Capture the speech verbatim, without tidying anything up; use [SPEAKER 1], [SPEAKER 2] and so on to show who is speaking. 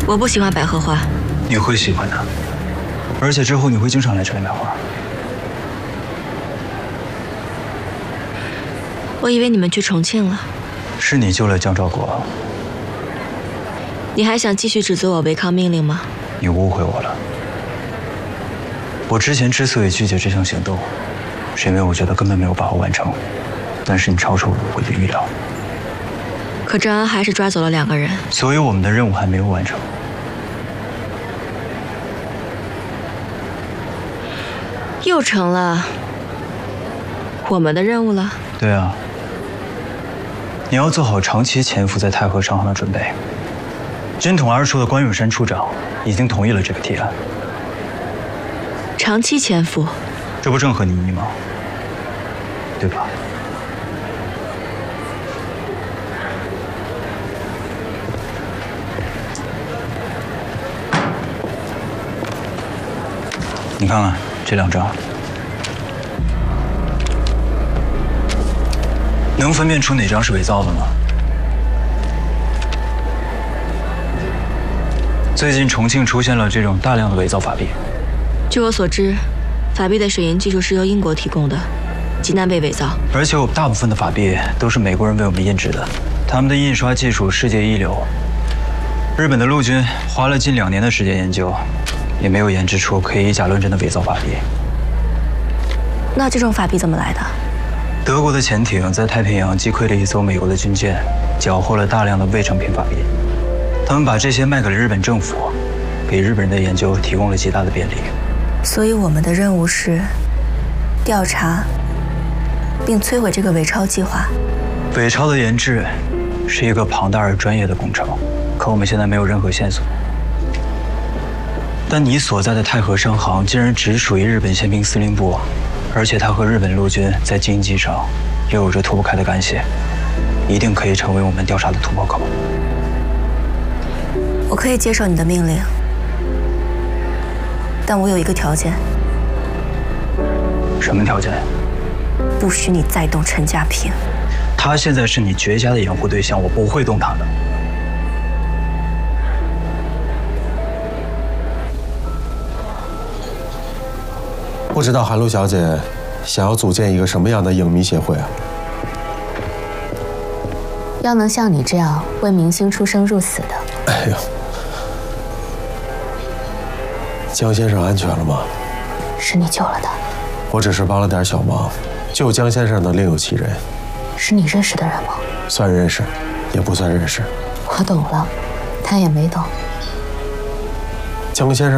[SPEAKER 1] 我不喜欢百合花。
[SPEAKER 2] 你会喜欢的，而且之后你会经常来这里买花。
[SPEAKER 1] 我以为你们去重庆了。
[SPEAKER 2] 是你救了江兆国。
[SPEAKER 1] 你还想继续指责我违抗命令吗？
[SPEAKER 2] 你误会我了。我之前之所以拒绝这项行动，是因为我觉得根本没有把握完成。但是你超出我的预料。
[SPEAKER 1] 可张安还是抓走了两个人，
[SPEAKER 2] 所以我们的任务还没有完成。
[SPEAKER 1] 又成了我们的任务了。
[SPEAKER 2] 对啊，你要做好长期潜伏在太和商行的准备。军统二处的关永山处长已经同意了这个提案。
[SPEAKER 1] 长期潜伏，
[SPEAKER 2] 这不正合你意吗？对吧？你看看这两张，能分辨出哪张是伪造的吗？最近重庆出现了这种大量的伪造法币。
[SPEAKER 1] 据我所知，法币的水银技术是由英国提供的，极难被伪造。
[SPEAKER 2] 而且有大部分的法币都是美国人为我们印制的，他们的印刷技术世界一流。日本的陆军花了近两年的时间研究，也没有研制出可以以假乱真的伪造法币。
[SPEAKER 1] 那这种法币怎么来的？
[SPEAKER 2] 德国的潜艇在太平洋击溃了一艘美国的军舰，缴获了大量的未成品法币。他们把这些卖给了日本政府，给日本人的研究提供了极大的便利。
[SPEAKER 1] 所以我们的任务是调查并摧毁这个伪钞计划。
[SPEAKER 2] 伪钞的研制是一个庞大而专业的工程，可我们现在没有任何线索。但你所在的太和商行竟然只属于日本宪兵司令部，而且它和日本陆军在经济上又有着脱不开的干系，一定可以成为我们调查的突破口。
[SPEAKER 1] 我可以接受你的命令，但我有一个条件。
[SPEAKER 2] 什么条件？
[SPEAKER 1] 不许你再动陈家平。
[SPEAKER 2] 他现在是你绝佳的掩护对象，我不会动他的。
[SPEAKER 3] 不知道韩露小姐想要组建一个什么样的影迷协会啊？
[SPEAKER 4] 要能像你这样为明星出生入死的。
[SPEAKER 3] 哎呦，江先生安全了吗？
[SPEAKER 4] 是你救了他。
[SPEAKER 3] 我只是帮了点小忙，救江先生的另有其人。
[SPEAKER 4] 是你认识的人吗？
[SPEAKER 3] 算认识，也不算认识。
[SPEAKER 4] 我懂了，他也没懂。
[SPEAKER 3] 江先生。